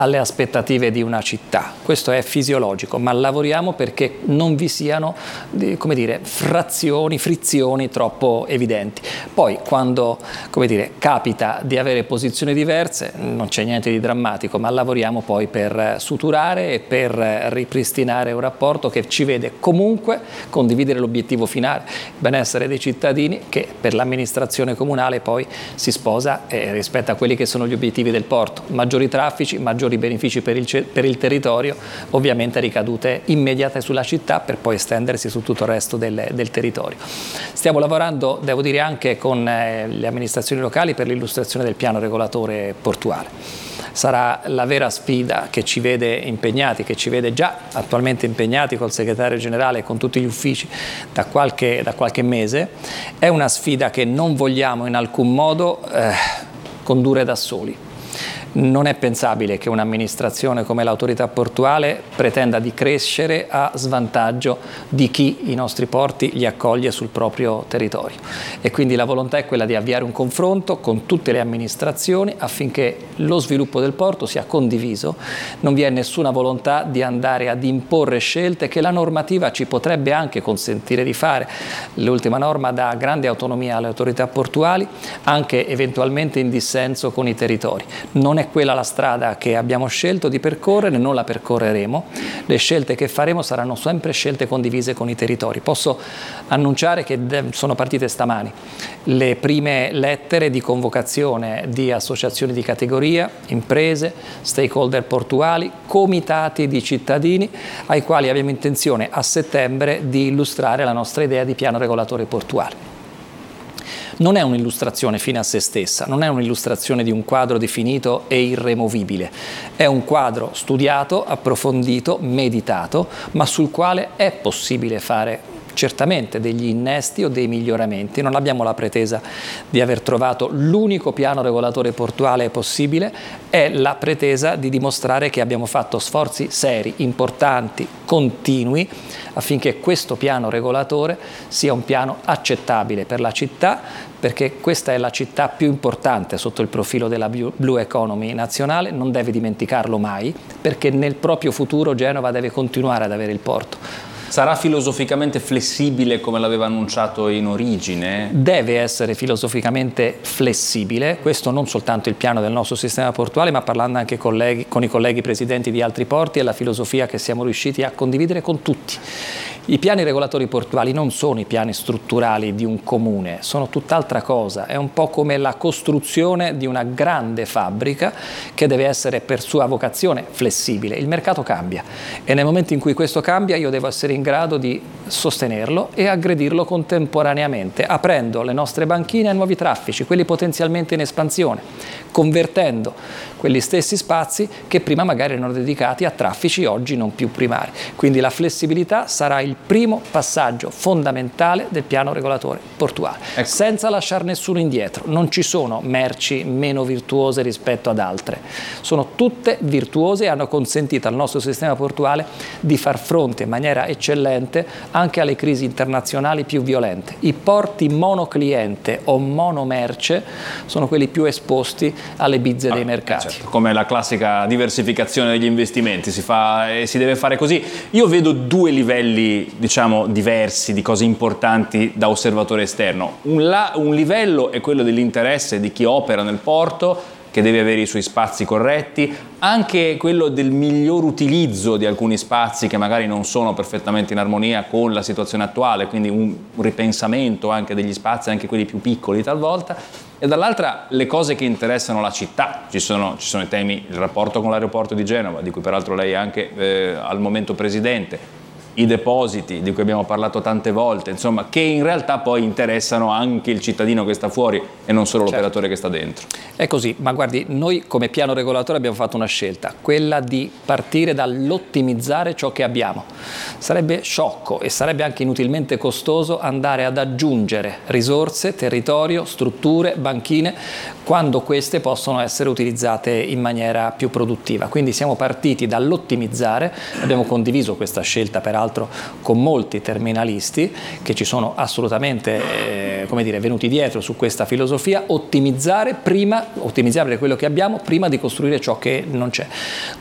alle aspettative di una città, questo è fisiologico, ma lavoriamo perché non vi siano, come dire, frizioni troppo evidenti. Poi quando, come dire, capita di avere posizioni diverse non c'è niente di drammatico, ma lavoriamo poi per suturare e per ripristinare un rapporto che ci vede comunque condividere l'obiettivo finale, il benessere dei cittadini, che per l'amministrazione comunale poi si sposa rispetto a quelli che sono gli obiettivi del porto: maggiori traffici, maggiori benefici per il territorio, ovviamente ricadute immediate sulla città per poi estendersi su tutto il resto del territorio. Stiamo lavorando, devo dire, anche con le amministrazioni locali per l'illustrazione del piano regolatore portuale. Sarà la vera sfida che ci vede impegnati, che ci vede già attualmente impegnati col segretario generale e con tutti gli uffici da qualche mese. È una sfida che non vogliamo in alcun modo condurre da soli. Non è pensabile che un'amministrazione come l'autorità portuale pretenda di crescere a svantaggio di chi i nostri porti li accoglie sul proprio territorio, e quindi la volontà è quella di avviare un confronto con tutte le amministrazioni affinché lo sviluppo del porto sia condiviso. Non vi è nessuna volontà di andare ad imporre scelte che la normativa ci potrebbe anche consentire di fare. L'ultima norma dà grande autonomia alle autorità portuali, anche eventualmente in dissenso con i territori. Non è quella la strada che abbiamo scelto di percorrere, non la percorreremo. Le scelte che faremo saranno sempre scelte condivise con i territori. Posso annunciare che sono partite stamani le prime lettere di convocazione di associazioni di categoria, imprese, stakeholder portuali, comitati di cittadini, ai quali abbiamo intenzione a settembre di illustrare la nostra idea di piano regolatore portuale. Non è un'illustrazione fine a se stessa, non è un'illustrazione di un quadro definito e irremovibile, è un quadro studiato, approfondito, meditato, ma sul quale è possibile fare certamente degli innesti o dei miglioramenti. Non abbiamo la pretesa di aver trovato l'unico piano regolatore portuale possibile, è la pretesa di dimostrare che abbiamo fatto sforzi seri, importanti, continui, affinché questo piano regolatore sia un piano accettabile per la città, perché questa è la città più importante sotto il profilo della Blue Economy nazionale, non deve dimenticarlo mai, perché nel proprio futuro Genova deve continuare ad avere il porto. Sarà filosoficamente flessibile come l'aveva annunciato in origine? Deve essere filosoficamente flessibile, questo non soltanto il piano del nostro sistema portuale, ma parlando anche con i colleghi presidenti di altri porti, è la filosofia che siamo riusciti a condividere con tutti. I piani regolatori portuali non sono i piani strutturali di un comune, sono tutt'altra cosa, è un po' come la costruzione di una grande fabbrica che deve essere per sua vocazione flessibile. Il mercato cambia e nel momento in cui questo cambia io devo essere in grado di sostenerlo e aggredirlo contemporaneamente, aprendo le nostre banchine a nuovi traffici, quelli potenzialmente in espansione, convertendo quegli stessi spazi che prima magari erano dedicati a traffici oggi non più primari. Quindi la flessibilità sarà il primo passaggio fondamentale del piano regolatore portuale, senza lasciare nessuno indietro. Non ci sono merci meno virtuose rispetto ad altre, sono tutte virtuose e hanno consentito al nostro sistema portuale di far fronte in maniera eccellente anche alle crisi internazionali più violente. I porti monocliente o monomerce sono quelli più esposti alle bizze dei mercati. Certo, come la classica diversificazione degli investimenti, si deve fare così. Io vedo due livelli, diciamo, diversi di cose importanti da osservatore esterno. Un livello è quello dell'interesse di chi opera nel porto, che deve avere i suoi spazi corretti, anche quello del miglior utilizzo di alcuni spazi che magari non sono perfettamente in armonia con la situazione attuale, quindi un ripensamento anche degli spazi, anche quelli più piccoli talvolta, e dall'altra le cose che interessano la città. Ci sono i temi, il rapporto con l'aeroporto di Genova, di cui peraltro lei è anche al momento presidente, i depositi di cui abbiamo parlato tante volte, insomma, che in realtà poi interessano anche il cittadino che sta fuori e non solo l'operatore che sta dentro. È così, ma guardi, noi come piano regolatore abbiamo fatto una scelta, quella di partire dall'ottimizzare ciò che abbiamo. Sarebbe sciocco e sarebbe anche inutilmente costoso andare ad aggiungere risorse, territorio, strutture, banchine, quando queste possono essere utilizzate in maniera più produttiva. Quindi siamo partiti dall'ottimizzare, abbiamo condiviso questa scelta peraltro peraltro con molti terminalisti che ci sono assolutamente venuti dietro su questa filosofia, ottimizzare quello che abbiamo prima di costruire ciò che non c'è.